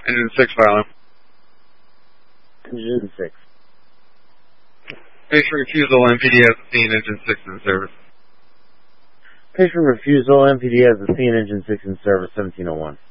Engine 6 filing. Engine 6. Patient refusal, MPD has a scene, Engine 6 in service. Patient refusal, MPD has a scene, Engine 6 in service, 1701.